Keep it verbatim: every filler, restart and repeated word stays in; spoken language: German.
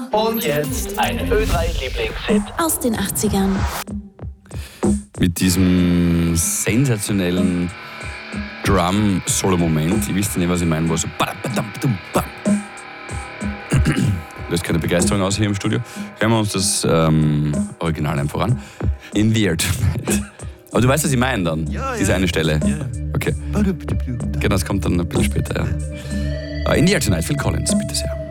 Und jetzt ein Ö drei Lieblingshit aus den achtzigern. Mit diesem sensationellen Drum-Solo-Moment. Ihr wisst ja nicht, was ich meine, wo so löst keine Begeisterung aus hier im Studio. Hören wir uns das ähm, Original einfach an. In the Air Tonight. Aber du weißt, was ich meine dann? Ja, Diese ja. eine Stelle. Ja. Okay. Genau, das kommt dann ein bisschen später. Ja. In the Air Tonight, Phil Collins, bitte sehr.